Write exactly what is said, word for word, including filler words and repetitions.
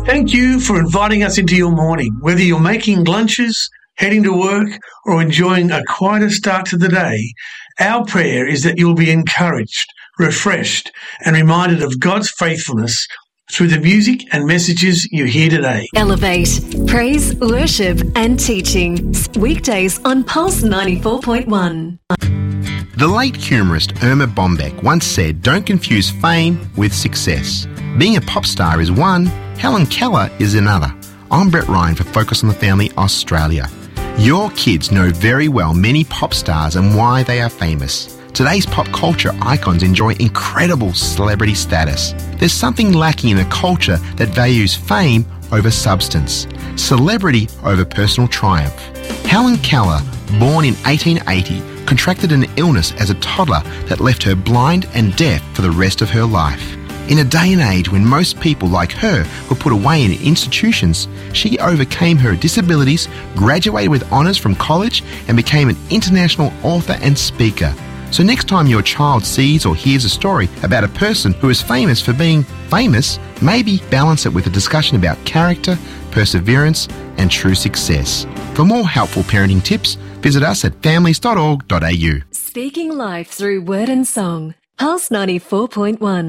Thank you for inviting us into your morning. Whether you're making lunches, heading to work, or enjoying a quieter start to the day, our prayer is that you'll be encouraged, refreshed, and reminded of God's faithfulness through the music and messages you hear today. Elevate, praise, worship and teaching. Weekdays on Pulse ninety-four point one. The late humorist Irma Bombeck once said, "Don't confuse fame with success. Being a pop star is one, Helen Keller is another." I'm Brett Ryan for Focus on the Family Australia. Your kids know very well many pop stars and why they are famous. Today's pop culture icons enjoy incredible celebrity status. There's something lacking in a culture that values fame over substance, celebrity over personal triumph. Helen Keller, born in eighteen eighty, contracted an illness as a toddler that left her blind and deaf for the rest of her life. In a day and age when most people like her were put away in institutions, she overcame her disabilities, graduated with honours from college, and became an international author and speaker. So next time your child sees or hears a story about a person who is famous for being famous, maybe balance it with a discussion about character, perseverance, and true success. For more helpful parenting tips, visit us at families dot org dot a u. Speaking life through word and song. Pulse ninety-four point one.